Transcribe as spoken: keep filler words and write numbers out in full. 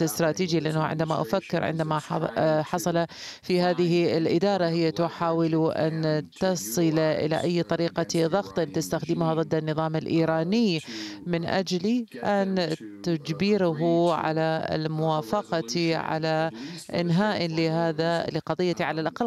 وقت استراتيجي، لأنه عندما أفكر عندما حصل في هذه الإدارة هي تحاول أن تصل إلى أي طريقة ضغط تستخدمها ضد النظام الإيراني من أجل أن تجبره على الموافقة على إنهاء لهذا لقضية على الأقل